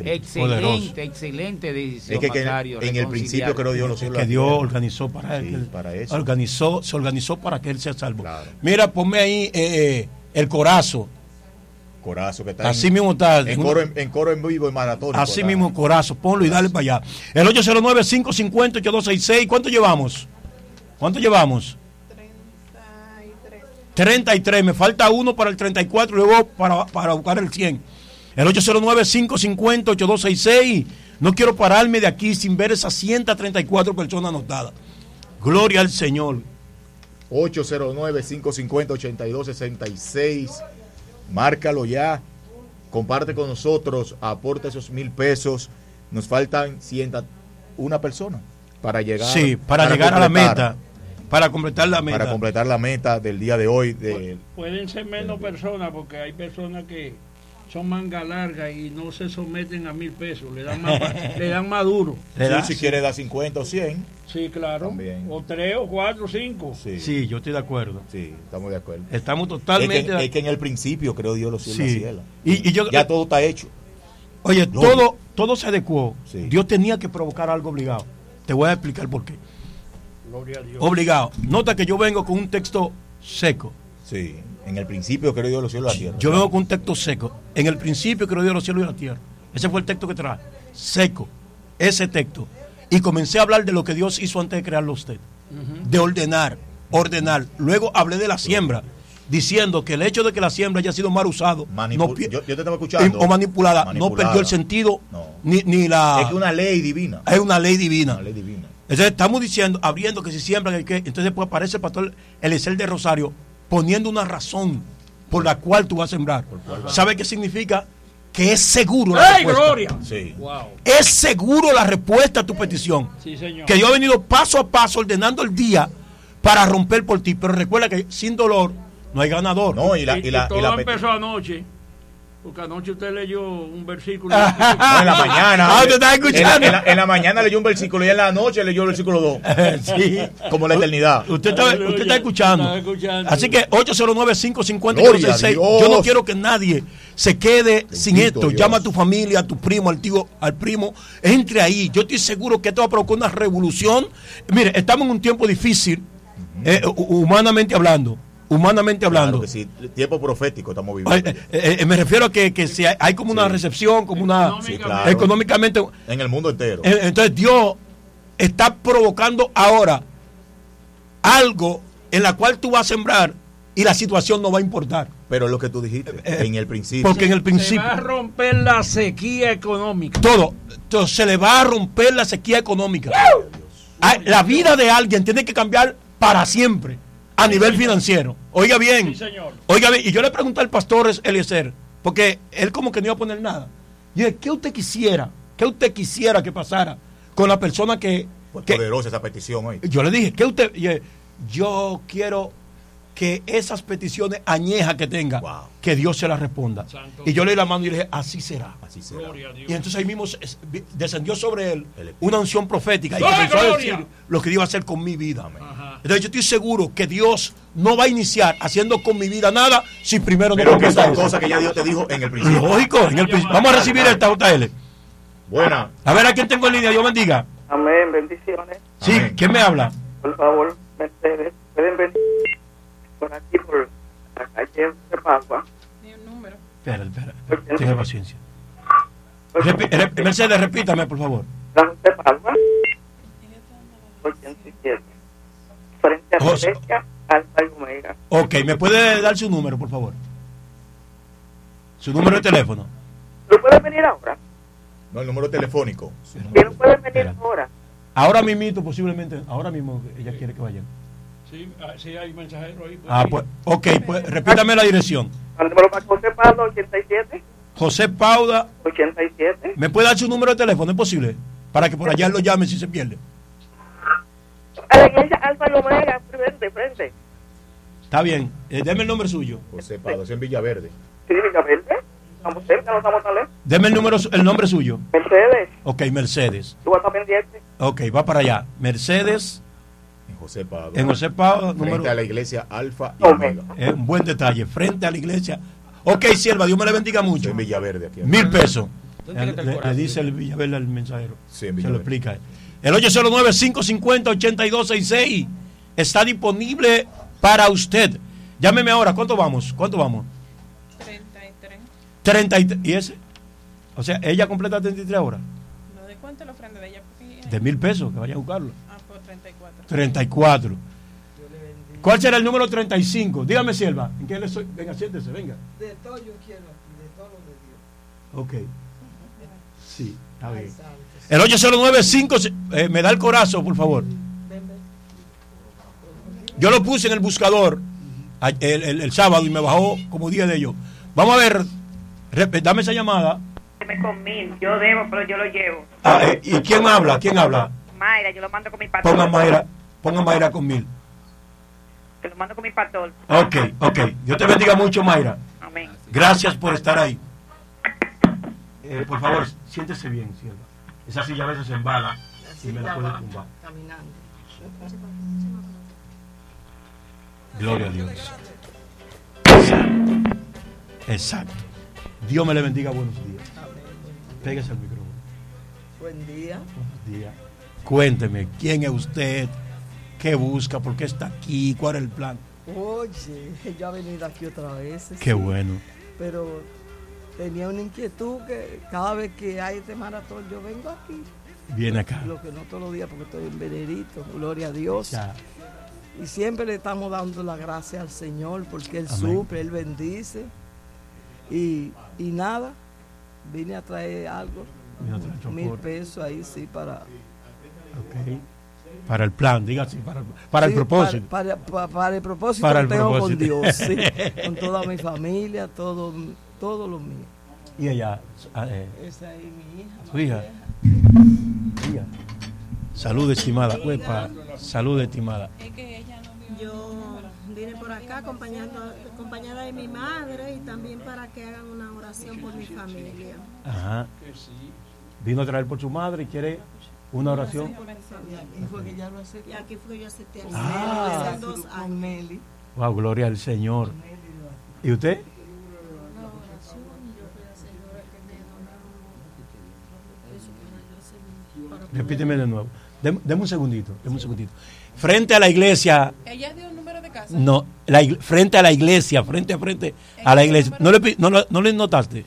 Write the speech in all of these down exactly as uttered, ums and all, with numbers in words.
excelente, poderoso. excelente decisión. Es que, que Macario, en el principio creo Dios lo que Dios organizó para él. Sí, para eso. Organizó, se organizó para que él sea salvo. Claro. Mira, ponme ahí eh, eh, el corazo. Corazo que está Así en, mismo está. En coro en, en coro en vivo y maratón. Así mismo, corazo. Ponlo y dale para allá. El ocho cero nueve, cinco cinco cero, ocho dos seis seis. ¿Cuánto llevamos? ¿Cuánto llevamos? treinta y tres. Me falta uno para el treinta y cuatro y luego para, para buscar el cien. El ocho cero nueve, cinco cinco cero, ocho dos seis seis. No quiero pararme de aquí sin ver esas ciento treinta y cuatro personas anotadas. Gloria al Señor. ocho cero nueve, cinco cinco cero, ocho dos seis seis. Márcalo ya. Comparte con nosotros. Aporta esos mil pesos. Nos faltan ciento una persona para llegar, sí, para, para llegar a la meta. Para completar la meta. Para completar la meta del día de hoy. De, Pueden ser menos personas porque hay personas que son manga largas y no se someten a mil pesos. Le dan más, le dan más duro. Sí, si sí. quiere dar cincuenta o cien. Sí, claro. También. O tres o cuatro o cinco. Sí. sí, yo estoy de acuerdo. Sí, estamos de acuerdo. Estamos totalmente. Es que, es que en el principio creo Dios lo cielo sí. cielo. Y, y yo, ya todo está hecho. Oye, no. todo, todo se adecuó. Sí. Dios tenía que provocar algo obligado. Te voy a explicar por qué. Gloria a Dios. Obligado. Nota que yo vengo con un texto seco. Sí. En el principio creo Dios los cielos y la tierra. Yo vengo con un texto seco. En el principio creo Dios los cielos y la tierra. Ese fue el texto que traje. Seco. Ese texto. Y comencé a hablar de lo que Dios hizo antes de crearlo usted. Uh-huh. De ordenar, ordenar. Luego hablé de la siembra, diciendo que el hecho de que la siembra haya sido mal usado Manipu- no, yo, yo te estaba escuchando. o manipulada, manipulada, no perdió el sentido no. ni, ni la... Es que una ley divina. Es una ley divina. Una ley divina. Entonces estamos diciendo, abriendo que si siembran, que, entonces después aparece el pastor Eliezer de Rosario poniendo una razón por la cual tú vas a sembrar. ¿Sabe qué significa? Que es seguro la ¡Ey, respuesta. Gloria! Sí. Wow. Es seguro la respuesta a tu petición. Sí, señor. Que Dios ha venido paso a paso ordenando el día para romper por ti. Pero recuerda que sin dolor no hay ganador. No, y la, y, y la, y todo y la empezó anoche. Porque anoche usted leyó un versículo. No, en la mañana. Ah, ¿te estás escuchando? En la, en, la, en la mañana leyó un versículo y en la noche leyó el versículo dos. Sí. Como la eternidad. Usted está, usted está escuchando. Está escuchando. Así que ocho cero nueve, cinco cinco cero, ocho dos seis seis. Yo no quiero que nadie se quede Bendito sin esto. Dios. Llama a tu familia, a tu primo, al tío, al primo. Entre ahí. Yo estoy seguro que esto va a provocar una revolución. Mire, estamos en un tiempo difícil, uh-huh. eh, humanamente hablando. Humanamente hablando. Claro que sí, tiempo profético estamos viviendo. Eh, eh, eh, me refiero a que, que si hay, hay como una sí. recepción, como una sí, claro. económicamente en el mundo entero. Eh, entonces Dios está provocando ahora algo en la cual tú vas a sembrar y la situación no va a importar. Pero lo que tú dijiste eh, en el principio. Porque en el principio se va a romper la sequía económica. Todo, todo se le va a romper la sequía económica. ¡Uh! La vida de alguien tiene que cambiar para siempre. A nivel financiero. Oiga bien. Sí, señor. Oiga bien. Y yo le pregunté al pastor Eliezer, porque él como que no iba a poner nada. Y dije, ¿qué usted quisiera? ¿Qué usted quisiera que pasara con la persona que... Pues que poderosa esa petición hoy. Yo le dije, ¿qué usted...? Yo, yo quiero que esas peticiones añejas que tenga, wow. que Dios se las responda. Santo y yo le di la mano y le dije, así será. Así será. Y entonces ahí mismo descendió sobre él una unción profética y ¡Gloria! comenzó a decir lo que iba a hacer con mi vida. Entonces yo estoy seguro que Dios no va a iniciar haciendo con mi vida nada si primero Pero no que esas cosas que ya Dios te dijo en el principio. Lógico, en el principio. Vamos a recibir esta J L. Buena. A ver a quién tengo en línea, Dios bendiga. Amén, bendiciones. Sí, Amén. ¿Quién me habla? Por favor, Mercedes, pueden venir por aquí por la calle de Pagua. Ni un número. Espera, espera, tenga paciencia. Repi rep Mercedes, repítame, por favor. La de Pagua, ochenta y siete. Frente a la derecha, Alfa y Omega. Ok, ¿me puede dar su número, por favor? Su número de teléfono. ¿No pueden venir ahora? No, el número telefónico. ¿Que no pueden venir Espera. ahora? Ahora mismo, posiblemente, ahora mismo ella quiere que vayan. Sí, sí hay mensajero ahí. Pues, ah, sí. pues, ok, pues repítame la dirección. Número para José Pauda, ochenta y siete. José Pauda. ochenta y siete. ¿Me puede dar su número de teléfono? ¿Es posible? Para que por allá lo llame si se pierde. A la iglesia Alfa y Omega, frente, frente. Está bien, eh, deme el nombre suyo. José Pauda, es en Villaverde. Sí, Villaverde. Estamos cerca, no estamos tan lejos. Deme el número, el nombre suyo. Mercedes. Ok, Mercedes. Tú vas a pendiente. Ok, va para allá. Mercedes. En José Pauda. En José Pauda. Frente número, a la iglesia Alfa y Omega. Eh, un buen detalle. Frente a la iglesia. Ok, sierva, Dios me le bendiga mucho. En Villaverde. Aquí Mil pesos. Le, le, le dice el Villaverde al mensajero. Sí, se lo explica. El ocho cero nueve, cinco cinco cero, ocho dos seis seis está disponible para usted. Llámeme ahora. ¿Cuánto vamos? ¿Cuánto vamos? treinta y tres. treinta y tres. ¿Y ese? O sea, ella completa treinta y tres horas. ¿No de cuánto la ofrenda de ella? De mil pesos, que vaya a buscarlo. Ah, pues treinta y cuatro. treinta y cuatro. ¿Cuál será el número treinta y cinco? Dígame, sierva. ¿En qué le soy? Venga, siéntese, venga. De todo yo quiero aquí, de todo lo de Ok. Dios. Sí, está bien. El ocho cero nueve cinco, eh, me da el corazón, por favor. Yo lo puse en el buscador el, el, el sábado y me bajó como diez de ellos. Vamos a ver, rep, dame esa llamada. Con mil, yo debo, pero yo lo llevo. Ah, eh, ¿y quién habla? ¿Quién habla? Mayra, yo lo mando con mi pastor. Ponga Mayra, ponga Mayra con mil. Te lo mando con mi pastor. Ok, ok. Dios te bendiga mucho, Mayra. Amén. Gracias por estar ahí. Eh, por favor, siéntese bien, sierva. Esa silla a veces se embala y me la puede tumbar. Caminando. Gloria a Dios. Exacto. Exacto. Dios me le bendiga. Buenos días. Pégase al micrófono. Buen día. Buenos días. Cuénteme, ¿quién es usted? ¿Qué busca? ¿Por qué está aquí? ¿Cuál es el plan? Oye, yo he venido aquí otra vez. Qué sí, bueno. Pero tenía una inquietud que cada vez que hay este maratón yo vengo aquí. Viene acá. Lo que no todos los días porque estoy en Venerito, gloria a Dios. Ya. Y siempre le estamos dando la gracia al Señor porque Él Amén. suple, Él bendice. Y, y nada, vine a traer algo, Vine a traer mil chocor. pesos ahí sí para... Ok. Para el plan, diga así, para, para sí, el propósito. Para, para, para el propósito Para que el tengo propósito. con Dios, sí, con toda mi familia, todo, todo lo mío. Y ella, eh, Esa es mi hija. su hija. Hija. Salud, estimada. Huepa. Salud, estimada. Es que ella no vio. Yo vine por acá acompañando, acompañada de mi madre y también para que hagan una oración por mi familia. Ajá. Vino a traer por su madre y quiere una oración. Y fue que ya lo acepté. Y aquí fue que yo acepté a Ah. hace dos Con años. Nelly. Wow, gloria al Señor. ¿Y usted? Repíteme de nuevo. Deme, deme un segundito, deme un segundito. Frente a la iglesia, Ella dio un número de casa. no, la, igle- frente a la iglesia, frente a frente a la iglesia. ¿No le, pi- no, lo- no le notaste?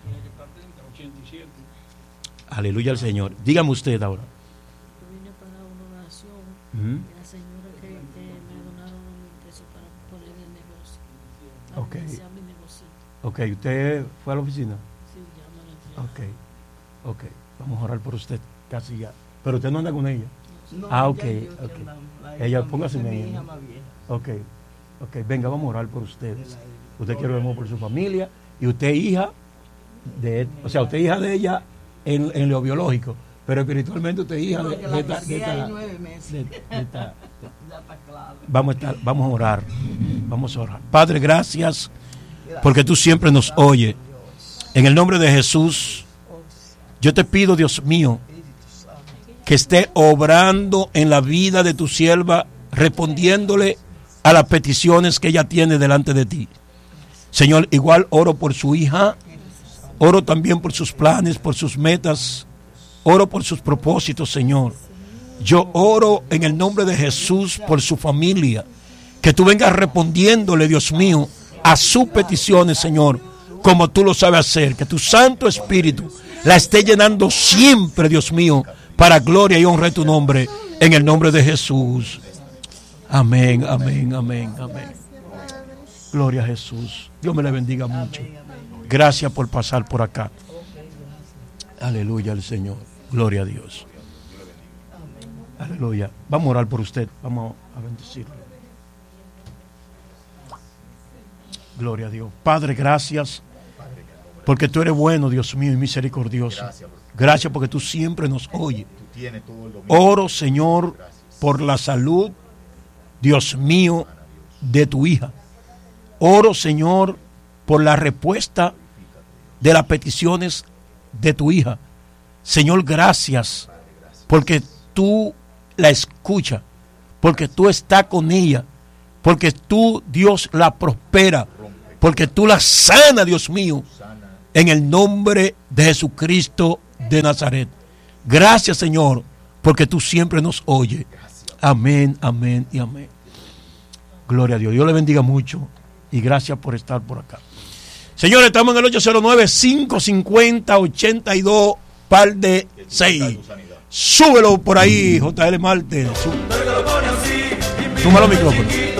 Aleluya al Señor. Dígame usted ahora. Yo vine para una oración Ujú. y la señora que, que me donaron mil pesos para poner el negocio. Para Ok. iniciar mi negocio. Ok, ¿usted fue a la oficina? Sí, ya me lo entregué. Ok, ok. Vamos a orar por usted, casi ya. Pero usted no anda con ella. No, Ah, ya ok, yo que ok. andaba, la Ella, hija- póngase esa es en mi ella. hija más vieja. Ok, ok. Venga, vamos a orar por usted. Usted quiere orar por su familia y usted es hija de, o sea, usted es hija de ella en, en lo biológico, pero espiritualmente usted es hija de, Porque de la esta, de nací esta- hay nueve meses. de- de esta- Ya está claro. vamos a estar, vamos a orar, vamos a orar. Padre, gracias porque tú siempre nos oyes. En el nombre de Jesús, yo te pido, Dios mío, que esté obrando en la vida de tu sierva, respondiéndole a las peticiones que ella tiene delante de ti. Señor, igual oro por su hija, oro también por sus planes, por sus metas, oro por sus propósitos, Señor. Yo oro en el nombre de Jesús por su familia, que tú vengas respondiéndole, Dios mío, a sus peticiones, Señor, como tú lo sabes hacer, que tu Santo Espíritu la esté llenando siempre, Dios mío, para gloria y honra de tu nombre, en el nombre de Jesús. Amén, amén, amén, amén. Gloria a Jesús. Dios me le bendiga mucho. Gracias por pasar por acá. Aleluya al Señor. Gloria a Dios. Aleluya. Vamos a orar por usted. Vamos a bendecirlo. Gloria a Dios. Padre, gracias. Porque tú eres bueno, Dios mío, y misericordioso. Gracias porque tú siempre nos oyes. Oro, Señor, por la salud, Dios mío, de tu hija. Oro, Señor, por la respuesta de las peticiones de tu hija. Señor, gracias, porque tú la escuchas, porque tú estás con ella, porque tú, Dios, la prospera, porque tú la sana, Dios mío, en el nombre de Jesucristo de Nazaret. Gracias, Señor, porque tú siempre nos oyes. Amén, amén y amén. Gloria a Dios. Dios le bendiga mucho y gracias por estar por acá. Señores, estamos en el ocho cero nueve, cinco cinco cero, ocho dos, par de seis. Súbelo por ahí, J L Marte. Súbelo los micrófonos.